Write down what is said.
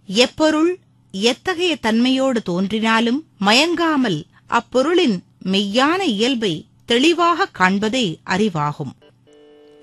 எப்பொருள் எத்தகைய தன்மையோடு தோன்றினாலும் மயங்காமல் அப்பொருளின் மெய்யான இயல்பை தெளிவாகக் காண்பதே அறிவாகும்.